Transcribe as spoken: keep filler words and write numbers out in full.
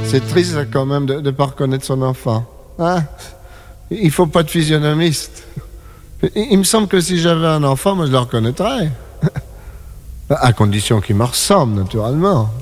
C'est triste ça, quand même de ne pas reconnaître son enfant. Hein? Il faut pas de physionomiste. Il, il me semble que si j'avais un enfant, moi je le reconnaîtrais. À condition qu'il me ressemble, naturellement.